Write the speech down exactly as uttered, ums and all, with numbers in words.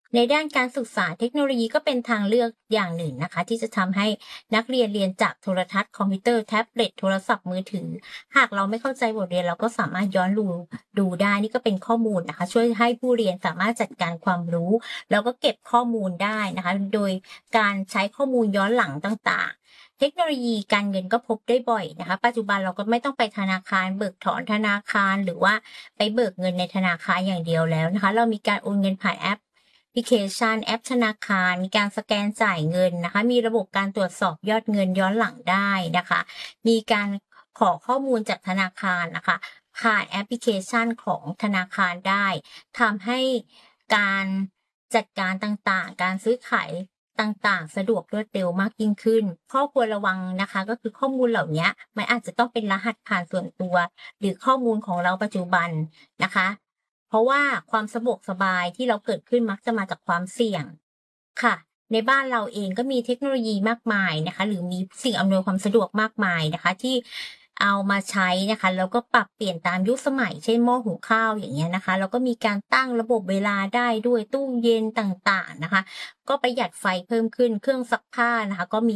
ในด้านการศึกษาเทคโนโลยีก็เป็นทางเลือกอย่างหนึ่งนะคะที่จะทำให้นักเรียนเรียนจากโทรทัศน์คอมพิวเตอร์แท็บเล็ตโทรศัพท์มือถือหากเราไม่เข้าใจบทเรียนเราก็สามารถย้อนดูดูได้นี่ก็เป็นข้อมูลนะคะช่วยให้ผู้เรียนสามารถจัดการความรู้แล้วก็เก็บข้อมูลได้นะคะโดยการใช้ข้อมูลย้อนหลังต่างๆเทคโนโลยีการเงินก็พบได้บ่อยนะคะปัจจุบันเราก็ไม่ต้องไปธนาคารเบิกถอนธนาคารหรือว่าไปเบิกเงินในธนาคารอย่างเดียวแล้วนะคะเรามีการโอนเงินผ่านแอป แอปพลิเคชันแอปธนาคารมีการสแกนจ่ายเงินนะคะมีระบบการตรวจสอบยอดเงินย้อนหลังได้นะคะมีการขอข้อมูลจากธนาคารนะคะผ่านแอปพลิเคชันของธนาคารได้ทำให้การจัดการต่างๆการซื้อขายต่างๆสะดวกรวดเร็วมากยิ่งขึ้นข้อควรระวังนะคะก็คือข้อมูลเหล่านี้มันอาจจะต้องเป็นรหัสผ่านส่วนตัวหรือข้อมูลของเราปัจจุบันนะคะ เพราะว่าความสะดวกสบายที่เราเกิดขึ้นมักจะมาจากความเสี่ยงค่ะในบ้านเราเองก็มีเทคโนโลยีมากมายนะคะหรือมีสิ่งอำนวยความสะดวกมากมายนะคะที่เอามาใช้นะคะแล้วก็ปรับเปลี่ยนตามยุคสมัยเช่นหม้อหุงข้าวอย่างเงี้ยนะคะแล้วก็มีการตั้งระบบเวลาได้ด้วยตู้เย็นต่างๆนะคะก็ประหยัดไฟเพิ่มขึ้นเครื่องซักผ้านะคะก็มี